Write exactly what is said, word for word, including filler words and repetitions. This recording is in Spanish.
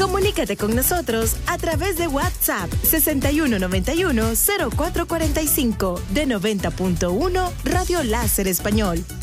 Comunícate con nosotros a través de WhatsApp sesenta y uno noventa y uno cero cuatro cuarenta y cinco de noventa punto uno Radio Láser Español.